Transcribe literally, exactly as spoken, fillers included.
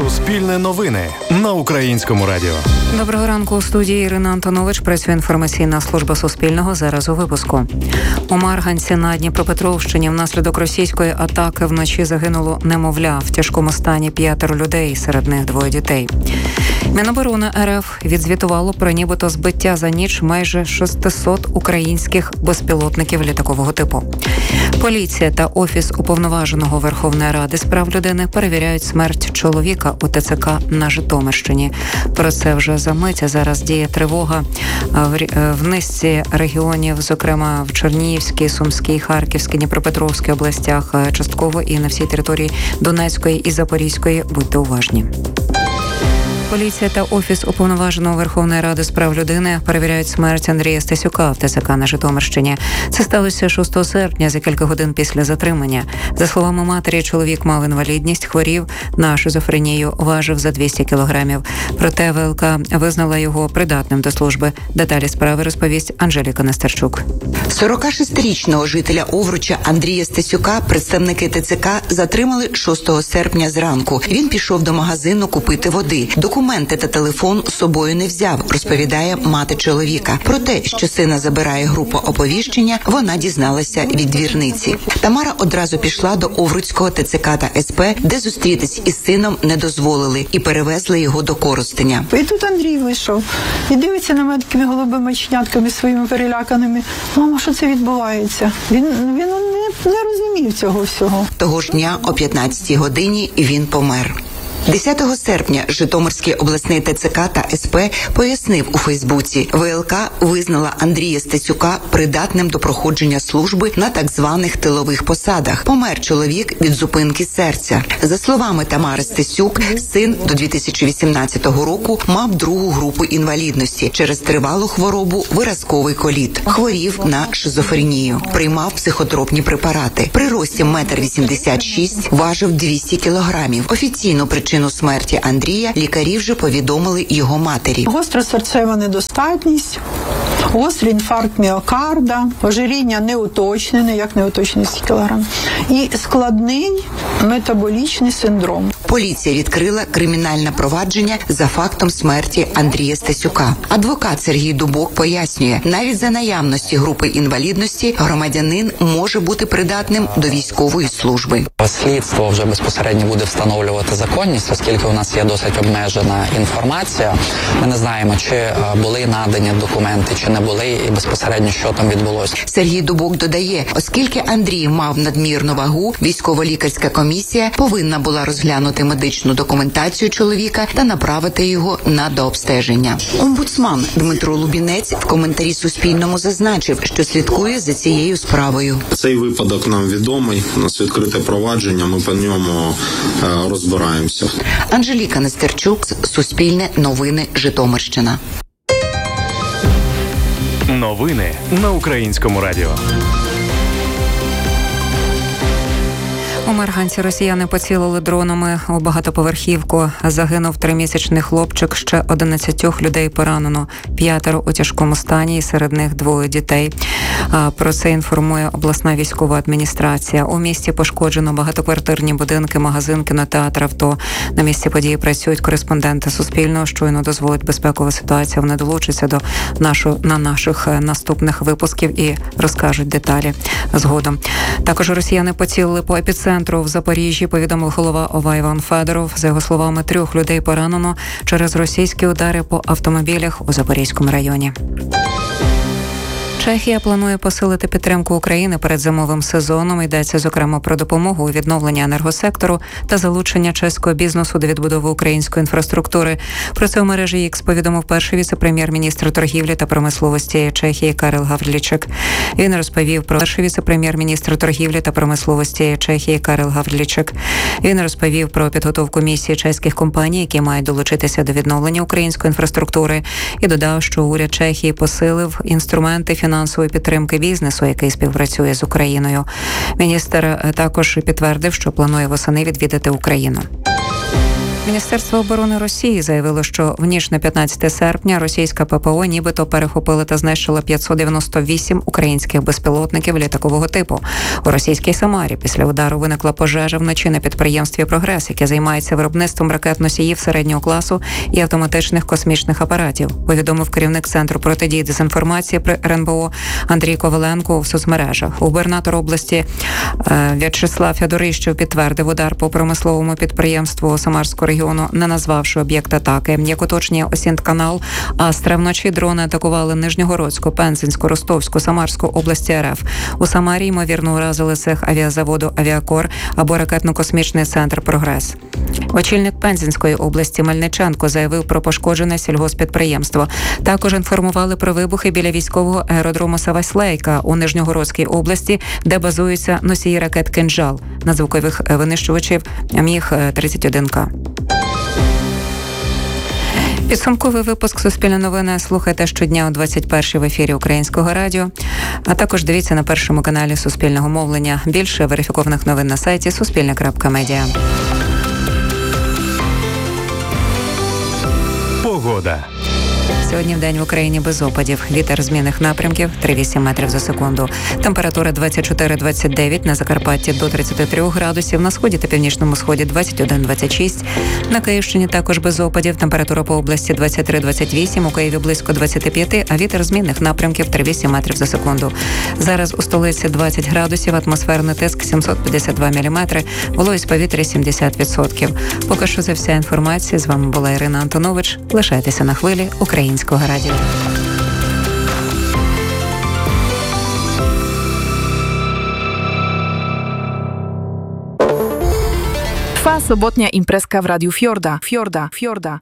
Суспільне новини на Українському радіо. Доброго ранку. У студії Ірина Антонович. Працює інформаційна служба Суспільного. Зараз у випуску. У Марганці на Дніпропетровщині внаслідок російської атаки вночі загинуло немовля. В тяжкому стані п'ятеро людей, серед них двоє дітей. Міноборони РФ відзвітувало про нібито збиття за ніч майже шістсот українських безпілотників літакового типу. Поліція та Офіс Уповноваженого Верховної Ради з прав людини перевіряють смерть чоловіка у ТЦК на Житомирщині. Про це вже за мить. Зараз діє тривога в низці регіонів, зокрема в Чернігівській, Сумській, Харківській, Дніпропетровській областях, частково і на всій території Донецької і Запорізької. Будьте уважні. Поліція та Офіс Уповноваженого Верховної Ради з прав людини перевіряють смерть Андрія Стасюка в ТЦК на Житомирщині. Це сталося шостого серпня, за кілька годин після затримання. За словами матері, чоловік мав інвалідність, хворів на шизофренію, важив за двісті кілограмів. Проте ВЛК визнала його придатним до служби. Деталі справи розповість Анжеліка Нестерчук. сорокашестирічного жителя Овруча Андрія Стасюка представники ТЦК затримали шостого серпня зранку. Він пішов до магазину купити води. Документи та телефон з собою не взяв, розповідає мати чоловіка. Про те, що сина забирає група оповіщення, вона дізналася від двірниці. Тамара одразу пішла до Овруцького ТЦК та СП, де зустрітись із сином не дозволили і перевезли його до Коростеня. І тут Андрій вийшов і дивиться на мене такими голубими очнятками своїми переляканими. Мама, що це відбувається? Він, він не, не розумів цього всього. Того ж дня о п'ятнадцятій годині він помер. десятого серпня Житомирський обласний ТЦК та СП пояснив у Фейсбуці, ВЛК визнала Андрія Стасюка придатним до проходження служби на так званих тилових посадах. Помер чоловік від зупинки серця. За словами Тамари Стасюк, син до дві тисячі вісімнадцятого року мав другу групу інвалідності через тривалу хворобу виразковий коліт. Хворів на шизофренію. Приймав психотропні препарати. При рості метр вісімдесят шість, важив двісті кілограмів. Офіційну причину Причину смерті Андрія лікарі вже повідомили його матері. Гостра серцева недостатність, гострий інфаркт міокарда, ожиріння не уточнене, як не уточнений кілограм, і складний метаболічний синдром. Поліція відкрила кримінальне провадження за фактом смерті Андрія Стасюка. Адвокат Сергій Дубок пояснює, навіть за наявності групи інвалідності громадянин може бути придатним до військової служби. Слідство вже безпосередньо буде встановлювати законність, оскільки у нас є досить обмежена інформація. Ми не знаємо, чи були надані документи, чи не були, і безпосередньо, що там відбулося. Сергій Дубок додає, оскільки Андрій мав надмірну вагу, військово-лікарська комісія повинна була розглянути медичну документацію чоловіка та направити його на дообстеження. Омбудсман Дмитро Лубінець в коментарі Суспільному зазначив, що слідкує за цією справою. Цей випадок нам відомий, у нас відкрите провадження, ми по ньому е, розбираємося. Анжеліка Нестерчук, Суспільне новини, Житомирщина. Новини на Українському радіо. У Марганці росіяни поцілили дронами у багатоповерхівку. Загинув тримісячний хлопчик, ще одинадцять людей поранено, п'ятеро у тяжкому стані, і серед них двоє дітей. Про це інформує обласна військова адміністрація. У місті пошкоджено багатоквартирні будинки, магазин, кінотеатр, авто. На місці події працюють кореспонденти Суспільного. Щойно дозволить безпекова ситуація, вони долучаться до нашу, на наших наступних випусків і розкажуть деталі згодом. Також росіяни поцілили по епіцентру в Запоріжжі, повідомив голова ОВА Іван Федоров. За його словами, трьох людей поранено через російські удари по автомобілях у Запорізькому районі. Чехія планує посилити підтримку України перед зимовим сезоном. Йдеться, зокрема, про допомогу у відновленні енергосектору та залучення чеського бізнесу до відбудови української інфраструктури. Про це у мережі X повідомив перший віце-прем'єр-міністр торгівлі та промисловості Чехії Карел Гаврилічек. Він розповів про перший віце-прем'єр-міністр торгівлі та промисловості Чехії Карел Гаврилічек. Він розповів про підготовку місії чеських компаній, які мають долучитися до відновлення української інфраструктури, і додав, що уряд Чехії посилив інструменти фінансової фінансової підтримки бізнесу, який співпрацює з Україною. Міністр також підтвердив, що планує восени відвідати Україну. Міністерство оборони Росії заявило, що в ніч на п'ятнадцяте серпня російська ППО нібито перехопила та знищила п'ятсот дев'яносто вісім українських безпілотників літакового типу. У російській Самарі після удару виникла пожежа вночі на підприємстві «Прогрес», яке займається виробництвом ракет-носіїв середнього класу і автоматичних космічних апаратів, повідомив керівник Центру протидії дезінформації при РНБО Андрій Коваленко в соцмережах. Губернатор області В'ячеслав Федорищев підтвердив удар по промисловому підприємству Самарського регіону, не назвавши об'єкт атаки. Як уточнює Осінт-канал, Астра, вночі дрони атакували Нижньогородську, Пензенську, Ростовську, Самарську області РФ. У Самарі, ймовірно, уразили цех авіазаводу «Авіакор» або ракетно-космічний центр «Прогрес». Очільник Пензенської області Мельниченко заявив про пошкоджене сільгосппідприємство. Також інформували про вибухи біля військового аеродрому Савась-Лейка у Нижньогородській області, де базуються носії ракет «Кинжал» надзвукових винищувачів Міг тридцять один К. Підсумковий випуск «Суспільне новини» слухайте щодня о двадцять першій в ефірі Українського радіо, а також дивіться на першому каналі Суспільного мовлення. Більше верифікованих новин на сайті суспільне крапка медіа. Погода. Сьогодні вдень в Україні без опадів. Вітер змінних напрямків три-вісім метрів за секунду. Температура двадцять чотири - двадцять дев'ять, на Закарпатті до тридцять три градусів, на сході та північному сході двадцять один - двадцять шість. На Київщині також без опадів. Температура по області двадцять три - двадцять вісім, у Києві близько двадцять п'ять, а вітер змінних напрямків три-вісім метрів за секунду. Зараз у столиці двадцять градусів, атмосферний тиск сімсот п'ятдесят два міліметри, вологість повітря сімдесят відсотків. Поки що це вся інформація. З вами була Ірина Антонович. Лишайтеся на хвилі Українського радіо. Trwa sobotnia imprezka w Radiu Fiorda. Fiorda, Fiorda.